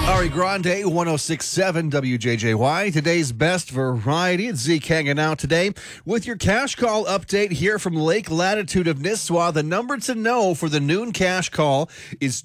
Ari Grande, 106.7 WJJY. Today's best variety. It's Zeke hanging out today with your cash call update here from Lake Latitude of Nisswa. The number to know for the noon cash call is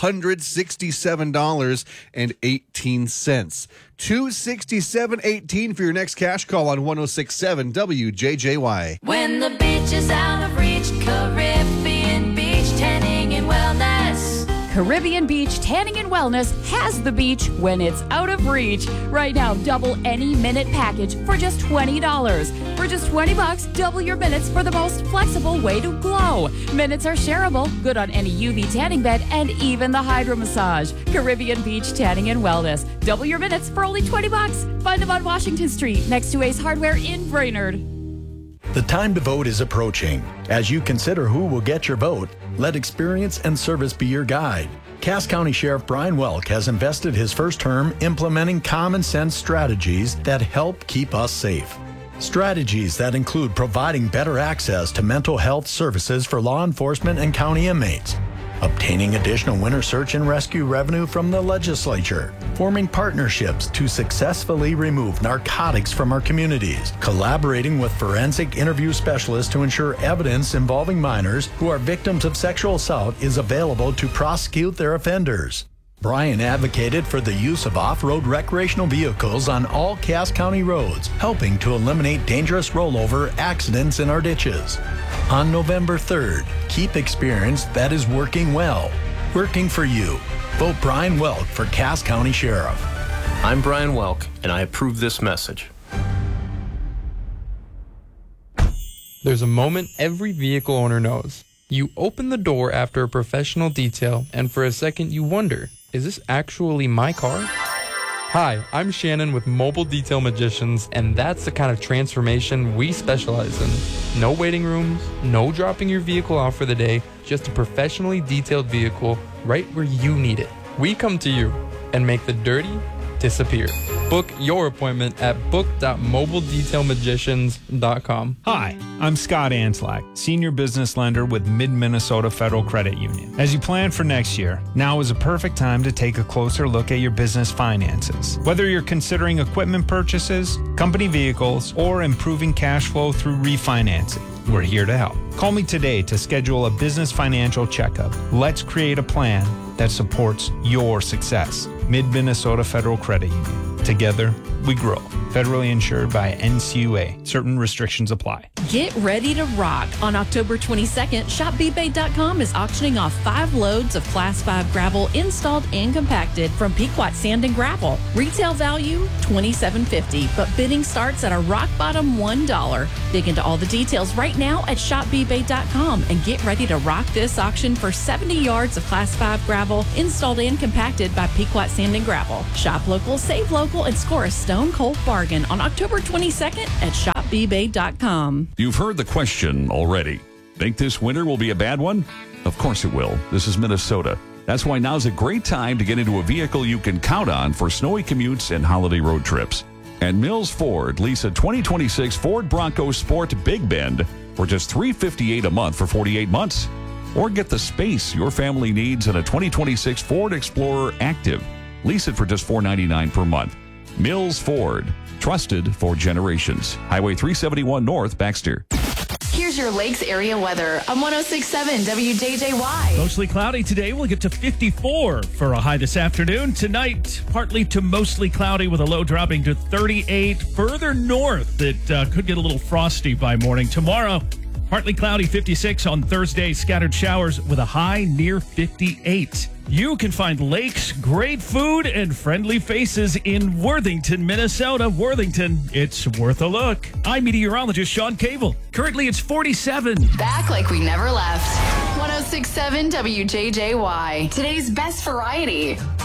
$267.18. $267.18 for your next cash call on 106.7 WJJY. When the beach is out of reach, Caribbean Beach Tanning and Wellness. Caribbean Beach Tanning and Wellness has the beach when it's out of reach. Right now, double any minute package for just $20. For just $20, double your minutes for the most flexible way to glow. Minutes are shareable, good on any UV tanning bed, and even the hydro massage. Caribbean Beach Tanning and Wellness. Double your minutes for only $20. Find them on Washington Street next to Ace Hardware in Brainerd. The time to vote is approaching. As you consider who will get your vote, let experience and service be your guide. Cass County Sheriff Brian Welk has invested his first term implementing common sense strategies that help keep us safe. Strategies that include providing better access to mental health services for law enforcement and county inmates, obtaining additional winter search and rescue revenue from the legislature, forming partnerships to successfully remove narcotics from our communities, collaborating with forensic interview specialists to ensure evidence involving minors who are victims of sexual assault is available to prosecute their offenders. Brian advocated for the use of off-road recreational vehicles on all Cass County roads, helping to eliminate dangerous rollover accidents in our ditches. On November 3rd, keep experience that is working well, working for you. Vote Brian Welk for Cass County Sheriff. I'm Brian Welk, and I approve this message. There's a moment every vehicle owner knows. You open the door after a professional detail, and for a second you wonder, is this actually my car? Hi, I'm Shannon with Mobile Detail Magicians, and that's the kind of transformation we specialize in. No waiting rooms, no dropping your vehicle off for the day, just a professionally detailed vehicle right where you need it. We come to you and make the dirty disappear. Book your appointment at book.mobiledetailmagicians.com. Hi, I'm Scott Anslak, Senior Business Lender with Mid-Minnesota Federal Credit Union. As you plan for next year, now is a perfect time to take a closer look at your business finances. Whether you're considering equipment purchases, company vehicles, or improving cash flow through refinancing, we're here to help. Call me today to schedule a business financial checkup. Let's create a plan that supports your success. Mid-Minnesota Federal Credit Union. Together, we grow. Federally insured by NCUA. Certain restrictions apply. Get ready to rock. On October 22nd, ShopBBay.com is auctioning off 5 loads of Class 5 gravel installed and compacted from Pequot Sand and Gravel. Retail value, $27.50, but bidding starts at a rock bottom $1. Dig into all the details right now at ShopBBay.com and get ready to rock this auction for 70 yards of Class 5 gravel installed and compacted by Pequot Sand and Gravel. Shop local, save local, and score a stone cold bargain on October 22nd at ShopBBay.com. You've heard the question already. Think this winter will be a bad one? Of course it will. This is Minnesota. That's why now's a great time to get into a vehicle you can count on for snowy commutes and holiday road trips. At Mills Ford, lease a 2026 Ford Bronco Sport Big Bend for just $358 a month for 48 months. Or get the space your family needs in a 2026 Ford Explorer Active. Lease it for just $499 per month. Mills Ford, trusted for generations. Highway 371 North, Baxter. Here's your Lakes area weather on 106.7 WJJY. Mostly cloudy today. We'll get to 54 for a high this afternoon. Tonight, partly to mostly cloudy with a low dropping to 38. Further north, it could get a little frosty by morning. Tomorrow, partly cloudy, 56. On Thursday, scattered showers with a high near 58. You can find lakes, great food, and friendly faces in Worthington, Minnesota. Worthington, it's worth a look. I'm meteorologist Sean Cable. Currently, it's 47. Back like we never left. 106.7 WJJY. Today's best variety.